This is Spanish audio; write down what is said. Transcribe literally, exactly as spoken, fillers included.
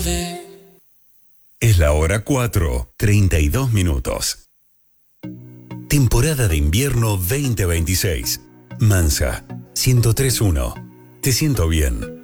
de... Es la hora cuatro, treinta y dos minutos. Temporada de invierno veinte veintiséis. Mansa, ciento tres punto uno. Te siento bien.